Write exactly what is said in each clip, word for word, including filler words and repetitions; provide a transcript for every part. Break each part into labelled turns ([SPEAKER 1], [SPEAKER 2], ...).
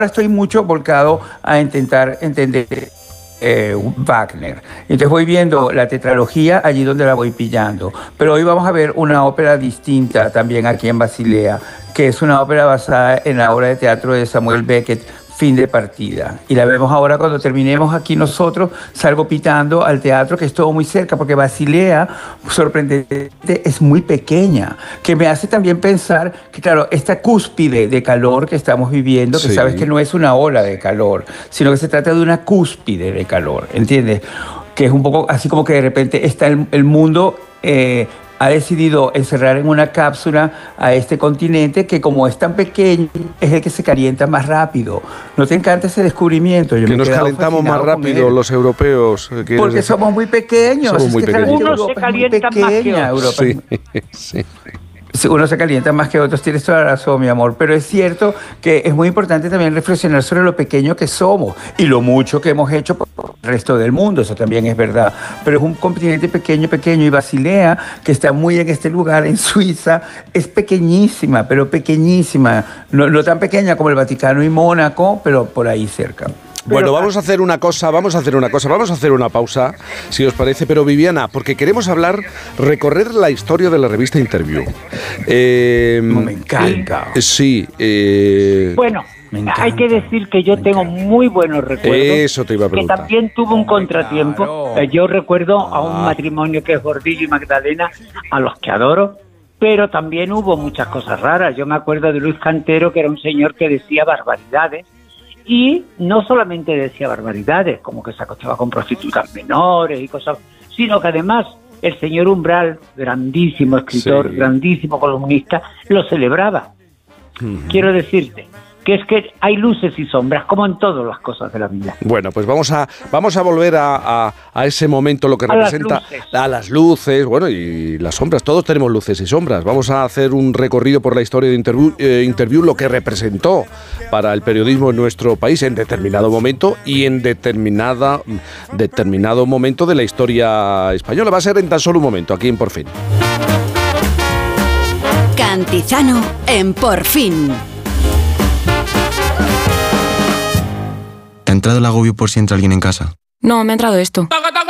[SPEAKER 1] estoy mucho volcado a intentar entender eh, Wagner. Entonces voy viendo la tetralogía allí donde la voy pillando. Pero hoy vamos a ver una ópera distinta también aquí en Basilea, que es una ópera basada en la obra de teatro de Samuel Beckett, Fin de partida. Y la vemos ahora cuando terminemos aquí nosotros, salgo pitando al teatro, que es todo muy cerca, porque Basilea, sorprendentemente, es muy pequeña, que me hace también pensar que, claro, esta cúspide de calor que estamos viviendo, que sí. Sabes que no es una ola de calor, sino que se trata de una cúspide de calor, ¿entiendes? Que es un poco así como que de repente está el, el mundo... Eh, ha decidido encerrar en una cápsula a este continente que, como es tan pequeño, es el que se calienta más rápido. ¿No te encanta ese descubrimiento? Yo
[SPEAKER 2] que nos calentamos más rápido los europeos.
[SPEAKER 1] Porque decir? somos muy pequeños.
[SPEAKER 2] Somos muy
[SPEAKER 1] es que
[SPEAKER 2] pequeños.
[SPEAKER 3] Uno se calienta más que otros.
[SPEAKER 2] Sí, sí.
[SPEAKER 1] Uno se calienta más que otros, tienes toda la razón, mi amor, pero es cierto que es muy importante también reflexionar sobre lo pequeño que somos y lo mucho que hemos hecho por el resto del mundo, eso también es verdad, pero es un continente pequeño, pequeño, y Basilea, que está muy en este lugar, en Suiza, es pequeñísima, pero pequeñísima, no, no tan pequeña como el Vaticano y Mónaco, pero por ahí cerca.
[SPEAKER 2] Bueno, pero, vamos a hacer una cosa, vamos a hacer una cosa, vamos a hacer una pausa, si os parece, pero Viviana, porque queremos hablar, recorrer la historia de la revista Interview.
[SPEAKER 1] Eh, Me encanta.
[SPEAKER 2] Eh, sí. Eh,
[SPEAKER 3] bueno, hay que decir que yo tengo muy buenos recuerdos.
[SPEAKER 2] Eso te iba a preguntar.
[SPEAKER 3] Que también tuvo un contratiempo.
[SPEAKER 1] Claro.
[SPEAKER 3] Yo recuerdo a un matrimonio que es Gordillo y Magdalena, a los que adoro, pero también hubo muchas cosas raras. Yo me acuerdo de Luis Cantero, que era un señor que decía barbaridades. Y no solamente decía barbaridades, como que se acostaba con prostitutas menores y cosas, sino que además el señor Umbral, grandísimo escritor, sí. grandísimo columnista, lo celebraba. Uh-huh. Quiero decirte que es que hay luces y sombras, como en todas las cosas de la vida.
[SPEAKER 2] Bueno, pues vamos a vamos a volver a, a, a ese momento, lo que a representa
[SPEAKER 3] las
[SPEAKER 2] a las luces, bueno, y las sombras. Todos tenemos luces y sombras. Vamos a hacer un recorrido por la historia de Interview, eh, Interview lo que representó para el periodismo en nuestro país en determinado momento y en determinada determinado momento de la historia española. Va a ser en tan solo un momento, aquí en Por Fin.
[SPEAKER 4] Cantizano en Por Fin.
[SPEAKER 5] ¿Te ha entrado el agobio por si entra alguien en casa?
[SPEAKER 6] No, me ha entrado esto.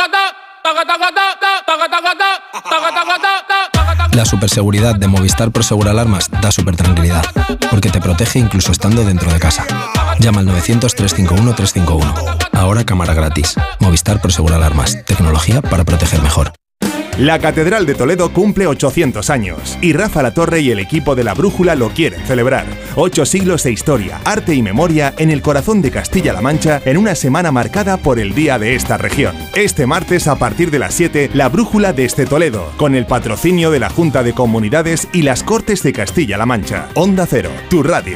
[SPEAKER 7] La superseguridad de Movistar Prosegur Alarmas da supertranquilidad, porque te protege incluso estando dentro de casa. Llama al novecientos, trescientos cincuenta y uno, trescientos cincuenta y uno. Ahora cámara gratis. Movistar Prosegur Alarmas. Tecnología para proteger mejor.
[SPEAKER 8] La Catedral de Toledo cumple ochocientos años y Rafa Latorre y el equipo de La Brújula lo quieren celebrar. Ocho siglos de historia, arte y memoria en el corazón de Castilla-La Mancha en una semana marcada por el día de esta región. Este martes a partir de las siete, La Brújula desde Toledo, con el patrocinio de la Junta de Comunidades y las Cortes de Castilla-La Mancha. Onda Cero, tu radio.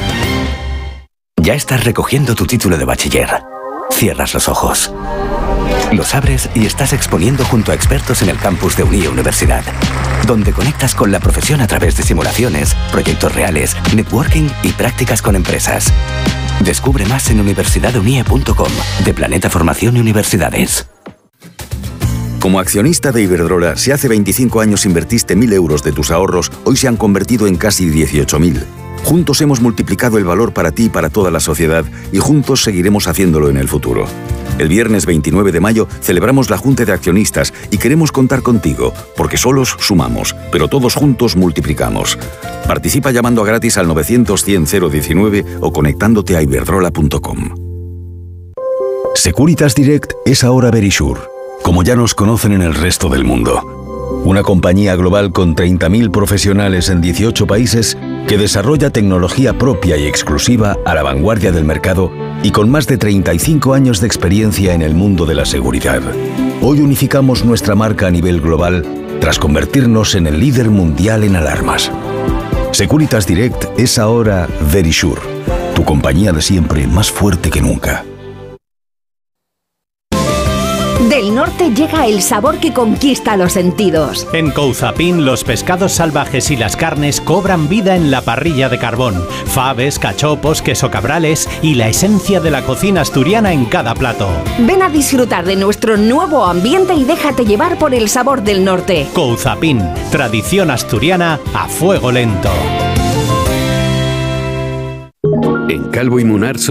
[SPEAKER 9] Ya estás recogiendo tu título de bachiller. Cierras los ojos. Los abres y estás exponiendo junto a expertos en el campus de Unie Universidad, donde conectas con la profesión a través de simulaciones, proyectos reales, networking y prácticas con empresas. Descubre más en universidad unie punto com, de Planeta Formación y Universidades.
[SPEAKER 10] Como accionista de Iberdrola, si hace veinticinco años invertiste mil euros de tus ahorros, hoy se han convertido en casi dieciocho mil. Juntos hemos multiplicado el valor para ti y para toda la sociedad y juntos seguiremos haciéndolo en el futuro. El viernes veintinueve de mayo celebramos la Junta de Accionistas y queremos contar contigo, porque solos sumamos, pero todos juntos multiplicamos. Participa llamando gratis al novecientos, cien, cero diecinueve o conectándote a iberdrola punto com.
[SPEAKER 11] Securitas Direct es ahora Verisure, como ya nos conocen en el resto del mundo. Una compañía global con treinta mil profesionales en dieciocho países que desarrolla tecnología propia y exclusiva a la vanguardia del mercado y con más de treinta y cinco años de experiencia en el mundo de la seguridad. Hoy unificamos nuestra marca a nivel global tras convertirnos en el líder mundial en alarmas. Securitas Direct es ahora Verisure, tu compañía de siempre más fuerte que nunca.
[SPEAKER 4] Del norte llega el sabor que conquista los sentidos.
[SPEAKER 12] En Couzapin, los pescados salvajes y las carnes cobran vida en la parrilla de carbón. Faves, cachopos, queso cabrales y la esencia de la cocina asturiana en cada plato.
[SPEAKER 4] Ven a disfrutar de nuestro nuevo ambiente y déjate llevar por el sabor del norte.
[SPEAKER 12] Couzapin, tradición asturiana a fuego lento.
[SPEAKER 13] En Calvo y Munar